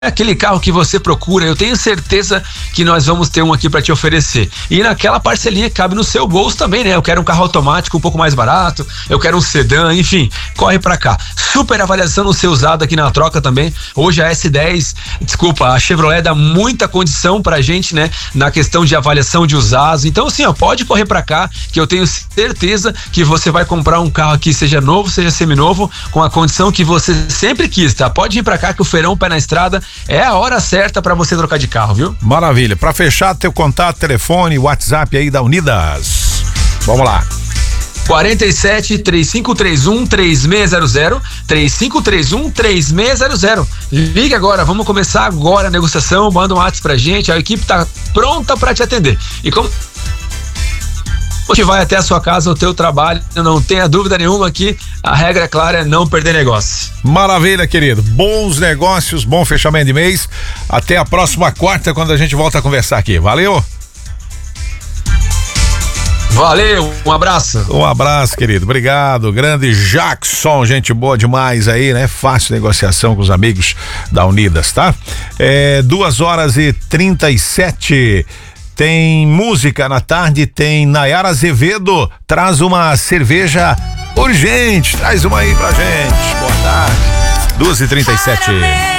aquele carro que você procura, eu tenho certeza que nós vamos ter um aqui para te oferecer. E naquela parcelinha cabe no seu bolso também, né? Eu quero um carro automático um pouco mais barato, eu quero um sedã, enfim, corre pra cá. Super avaliação no seu usado aqui na troca também. Hoje a a Chevrolet dá muita condição pra gente, né? Na questão de avaliação de usados. Então assim, ó, pode correr pra cá que eu tenho certeza que você vai comprar um carro aqui, seja novo, seja seminovo, com a condição que você sempre quis, tá? Pode vir pra cá que o feirão pé na estrada é a hora certa pra você trocar de carro, viu? Maravilha. Pra fechar, teu contato, telefone, WhatsApp aí da Unidas. Vamos lá. 47-3531-3600, 3531-3600. Liga agora, vamos começar agora a negociação, manda um WhatsApp pra gente, a equipe tá pronta pra te atender. E como você vai até a sua casa, o teu trabalho, não tenha dúvida nenhuma que a regra clara é não perder negócio. Maravilha, querido. Bons negócios, bom fechamento de mês. Até a próxima quarta, quando a gente volta a conversar aqui. Valeu? Valeu, um abraço. Um abraço, querido. Obrigado. Grande Jackson, gente boa demais aí, né? Fácil negociação com os amigos da Unidas, tá? 2h37. Tem música na tarde, tem Nayara Azevedo, traz uma cerveja urgente, traz uma aí pra gente. Boa tarde. 2h37.